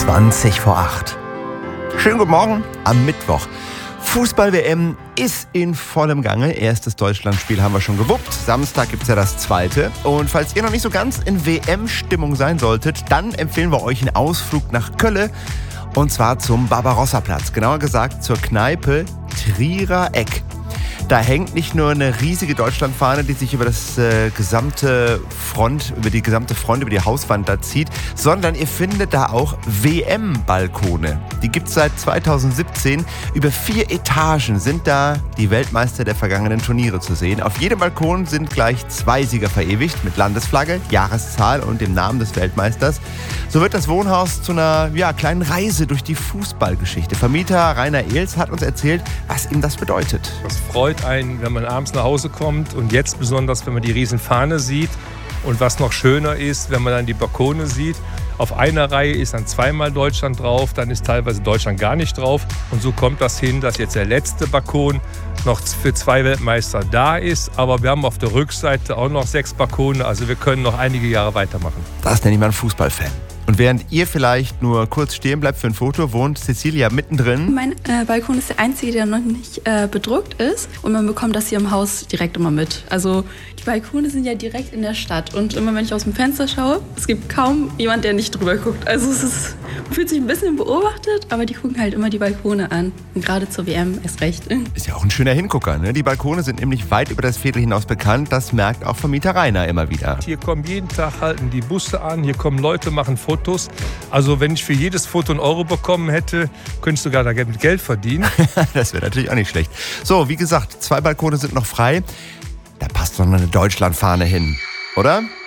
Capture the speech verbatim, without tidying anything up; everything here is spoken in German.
zwanzig vor acht. Schönen guten Morgen am Mittwoch. Fußball-W M ist in vollem Gange. Erstes Deutschlandspiel haben wir schon gewuppt. Samstag gibt es ja das zweite. Und falls ihr noch nicht so ganz in W M-Stimmung sein solltet, dann empfehlen wir euch einen Ausflug nach Kölle. Und zwar zum Barbarossa-Platz. Genauer gesagt zur Kneipe Trierer Eck. Da hängt nicht nur eine riesige Deutschlandfahne, die sich über das äh, gesamte Front, über die gesamte Front, über die Hauswand da zieht, sondern ihr findet da auch W M-Balkone. Die gibt es seit zweitausendsiebzehn. Über vier Etagen sind da die Weltmeister der vergangenen Turniere zu sehen. Auf jedem Balkon sind gleich zwei Sieger verewigt mit Landesflagge, Jahreszahl und dem Namen des Weltmeisters. So wird das Wohnhaus zu einer ja, kleinen Reise durch die Fußballgeschichte. Vermieter Rainer Ehls hat uns erzählt, was ihm das bedeutet. Das freut einen, wenn man abends nach Hause kommt und jetzt besonders, wenn man die riesen Fahne sieht. Und was noch schöner ist, wenn man dann die Balkone sieht. Auf einer Reihe ist dann zweimal Deutschland drauf, dann ist teilweise Deutschland gar nicht drauf. Und so kommt das hin, dass jetzt der letzte Balkon noch für zwei Weltmeister da ist. Aber wir haben auf der Rückseite auch noch sechs Balkone, also wir können noch einige Jahre weitermachen. Das nenne ich mal einen Fußballfan. Und während ihr vielleicht nur kurz stehen bleibt für ein Foto, wohnt Cecilia mittendrin. Mein äh, Balkon ist der einzige, der noch nicht äh, bedruckt ist. Und man bekommt das hier im Haus direkt immer mit. Also die Balkone sind ja direkt in der Stadt. Und immer wenn ich aus dem Fenster schaue, es gibt kaum jemand, der nicht drüber guckt. Also es ist, man fühlt sich ein bisschen beobachtet, aber die gucken halt immer die Balkone an. Und gerade zur W M erst recht. Ist ja auch ein schöner Hingucker, ne? Die Balkone sind nämlich weit über das Viertel hinaus bekannt. Das merkt auch Vermieter Rainer immer wieder. Hier kommen jeden Tag, halten die Busse an, hier kommen Leute, machen Fotos. Also wenn ich für jedes Foto einen Euro bekommen hätte, könnte ich sogar da mit Geld verdienen. Das wäre natürlich auch nicht schlecht. So, wie gesagt, zwei Balkone sind noch frei. Da passt noch eine Deutschlandfahne hin, oder?